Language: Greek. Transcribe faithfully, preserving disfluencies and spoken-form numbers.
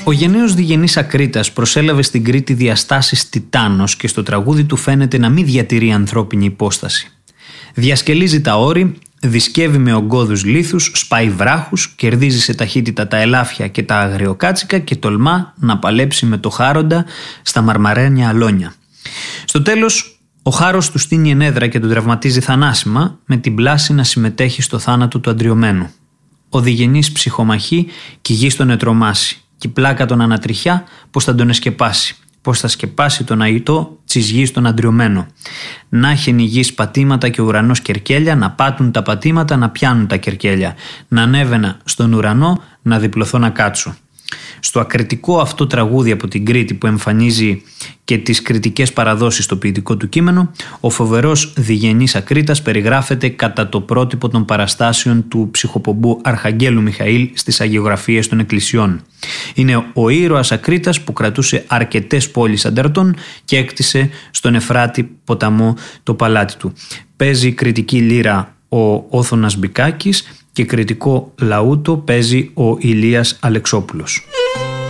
Ο γενναίος Διγενής Ακρίτας προσέλαβε στην Κρήτη διαστάσεις τιτάνος και στο τραγούδι του φαίνεται να μην διατηρεί ανθρώπινη υπόσταση. Διασκελίζει τα όρη, δισκεύει με ογκώδους λίθους, σπάει βράχους, κερδίζει σε ταχύτητα τα ελάφια και τα αγριοκάτσικα και τολμά να παλέψει με το Χάροντα στα μαρμαρένια αλόνια. Στο τέλος, ο Χάρος του στείνει ενέδρα και τον τραυματίζει θανάσιμα, με την πλάση να συμμετέχει στο θάνατο του αντριωμένου. Ο Διγενής ψυχομαχεί κι η γης τον ετρομάσει, κι η πλάκα τον ανατριχιά πως θα τον εσκεπάσει. Πως θα σκεπάσει τον αητό της γης τον αντριωμένο. Να χαίνει η γης πατήματα και ο ουρανός κερκέλια, να πάτουν τα πατήματα, να πιάνουν τα κερκέλια. Να ανέβαινα στον ουρανό, να διπλωθώ να κάτσω. Στο ακριτικό αυτό τραγούδι από την Κρήτη που εμφανίζει και τις κριτικές παραδόσεις στο ποιητικό του κείμενο, ο φοβερός Διγενής Ακρίτας περιγράφεται κατά το πρότυπο των παραστάσεων του ψυχοπομπού Αρχαγγέλου Μιχαήλ στις αγιογραφίες των εκκλησιών. Είναι ο ήρωας Ακρίτας που κρατούσε αρκετές πόλεις ανταρτών και έκτισε στον Εφράτη ποταμό το παλάτι του. Παίζει κριτική λύρα ο Όθωνας Μπικάκης και κριτικό λαούτο παίζει ο Ηλίας Αλεξόπουλος.